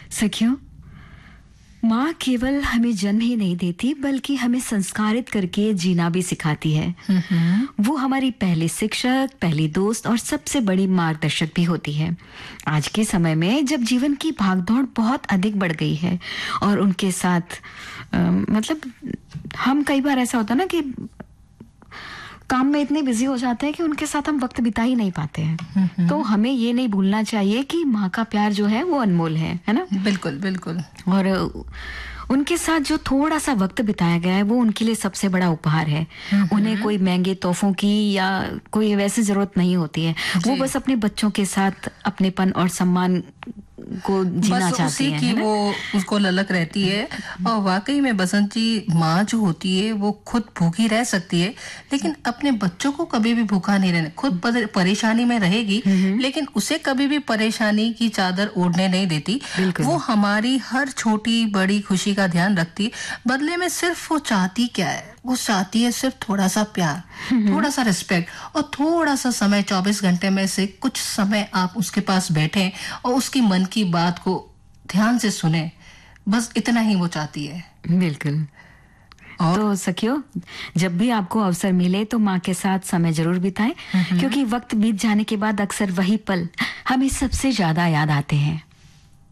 सखियों, माँ केवल हमें जन्म ही नहीं देती बल्कि हमें संस्कारित करके जीना भी सिखाती है। वो हमारी पहली शिक्षक, पहली दोस्त और सबसे बड़ी मार्गदर्शक भी होती है। आज के समय में जब जीवन की भागदौड़ बहुत अधिक बढ़ गई है और उनके साथ मतलब हम कई बार ऐसा होता है ना कि काम में इतने बिजी हो जाते हैं कि उनके साथ हम वक्त बिता ही नहीं पाते हैं। तो हमें ये नहीं भूलना चाहिए कि माँ का प्यार जो है वो अनमोल है ना? बिल्कुल बिल्कुल। और उनके साथ जो थोड़ा सा वक्त बिताया गया है वो उनके लिए सबसे बड़ा उपहार है। उन्हें कोई महंगे तोहफों की या कोई वैसी जरूरत नहीं होती है। वो बस अपने बच्चों के साथ अपनेपन और सम्मान को जीना चाहती हैं, की वो उसको ललक रहती है। और वाकई में बसंत जी, माँ जो होती है वो खुद भूखी रह सकती है लेकिन अपने बच्चों को कभी भी भूखा नहीं रहने, खुद परेशानी में रहेगी लेकिन उसे कभी भी परेशानी की चादर ओढ़ने नहीं देती। वो हमारी हर छोटी बड़ी खुशी का ध्यान रखती है। बदले में सिर्फ वो चाहती क्या है? वो चाहती है सिर्फ थोड़ा सा प्यार, थोड़ा सा रिस्पेक्ट और थोड़ा सा समय। 24 घंटे में से कुछ समय आप उसके पास बैठें और उसकी मन की बात को ध्यान से सुने। बस इतना ही वो चाहती है। बिल्कुल। तो सखियों, जब भी आपको अवसर मिले तो माँ के साथ समय जरूर बिताएं, क्योंकि वक्त बीत जाने के बाद अक्सर वही पल हमें सबसे ज्यादा याद आते हैं।